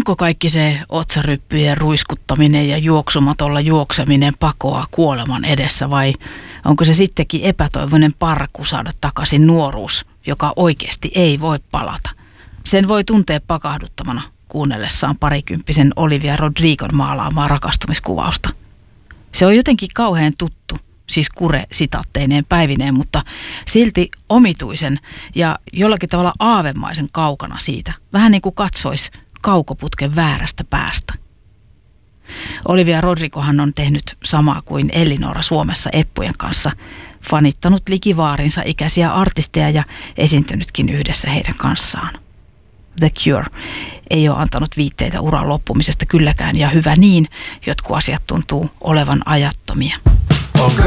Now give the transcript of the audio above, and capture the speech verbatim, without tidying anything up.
Onko kaikki se otsaryppyjen ruiskuttaminen ja juoksumatolla juokseminen pakoa kuoleman edessä vai onko se sittenkin epätoivoinen parku saada takaisin nuoruus, joka oikeasti ei voi palata? Sen voi tuntea pakahduttamana kuunnellessaan parikymppisen Olivia Rodrigon maalaamaa rakastumiskuvausta. Se on jotenkin kauhean tuttu, siis kure sitaatteineen päivineen, mutta silti omituisen ja jollakin tavalla aavemaisen kaukana siitä. Vähän niin kuin katsoisi kaukoputken väärästä päästä. Olivia Rodrigohan on tehnyt samaa kuin Elinora Suomessa Eppujen kanssa, fanittanut likivaarinsa ikäisiä artisteja ja esiintynytkin yhdessä heidän kanssaan. The Cure ei ole antanut viitteitä uran loppumisesta kylläkään, ja hyvä niin, jotkut asiat tuntuu olevan ajattomia.